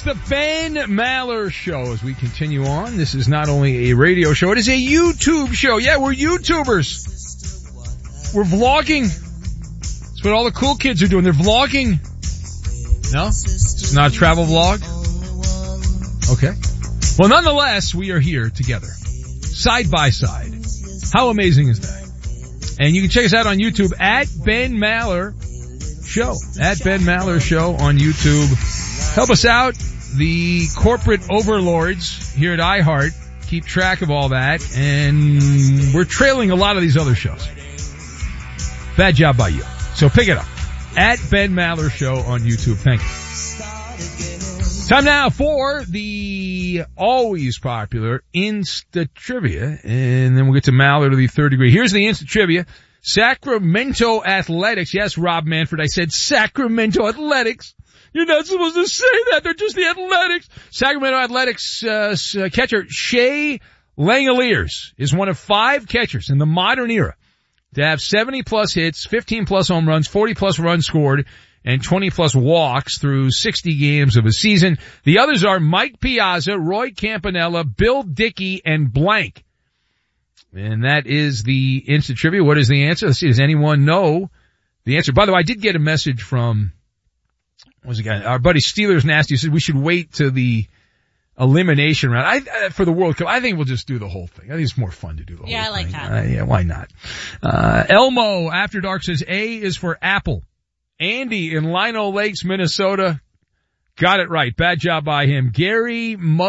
the Ben Maller Show as we continue on. This is not only a radio show, it is a YouTube show. Yeah, we're YouTubers. We're vlogging. That's what all the cool kids are doing. They're vlogging. No? It's not a travel vlog? Okay. Well, nonetheless, we are here together. Side by side. How amazing is that? And you can check us out on YouTube at Ben Maller Show. At Ben Maller Show on YouTube. Help us out. The corporate overlords here at iHeart keep track of all that, and we're trailing a lot of these other shows. Bad job by you. So pick it up. At Ben Maller Show on YouTube. Thank you. Time now for the always popular Insta Trivia, and then we'll get to Maller to the third degree. Here's the Insta Trivia. Sacramento Athletics. Yes, Rob Manfred, I said Sacramento Athletics. You're not supposed to say that. They're just the Athletics. Sacramento Athletics catcher Shea Langoliers is one of 5 catchers in the modern era to have 70-plus hits, 15-plus home runs, 40-plus runs scored, and 20-plus walks through 60 games of a season. The others are Mike Piazza, Roy Campanella, Bill Dickey, and blank. And that is the Instant Trivia. What is the answer? Let's see. Does anyone know the answer? By the way, I did get a message from our buddy Steelers Nasty, said we should wait to the elimination round. For the World Cup, I think we'll just do the whole thing. I think it's more fun to do the whole thing. Yeah, I like that. Yeah, why not? Elmo After Dark says A is for Apple. Andy in Lino Lakes, Minnesota. Got it right. Bad job by him. Gary